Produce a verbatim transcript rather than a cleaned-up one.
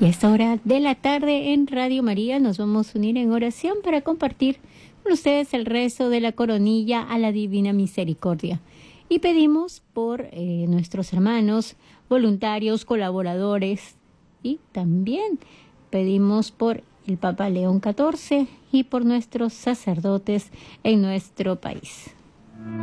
Y a esta hora de la tarde en Radio María nos vamos a unir en oración para compartir con ustedes el rezo de la coronilla a la Divina Misericordia. Y pedimos por eh, nuestros hermanos, voluntarios, colaboradores, y también pedimos por el Papa León catorce y por nuestros sacerdotes en nuestro país.